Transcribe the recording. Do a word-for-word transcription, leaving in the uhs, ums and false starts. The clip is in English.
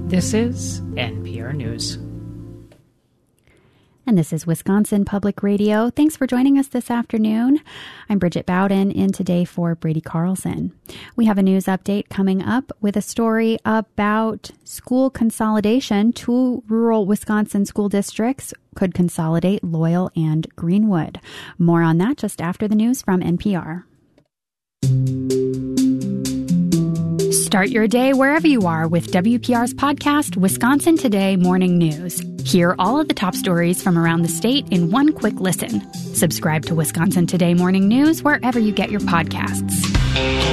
This is N P R News. And this is Wisconsin Public Radio. Thanks for joining us this afternoon. I'm Bridget Bowden in today for Brady Carlson. We have a news update coming up with a story about school consolidation. Two rural Wisconsin school districts could consolidate, Loyal and Greenwood. More on that just after the news from N P R. Start your day wherever you are with W P R's podcast, Wisconsin Today Morning News. Hear all of the top stories from around the state in one quick listen. Subscribe to Wisconsin Today Morning News wherever you get your podcasts.